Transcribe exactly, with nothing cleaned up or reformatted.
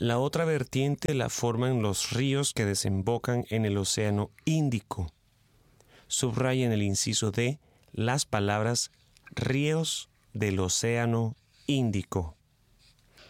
La otra vertiente la forman los ríos que desembocan en el Océano Índico. Subraya en el inciso D las palabras ríos del Océano Índico.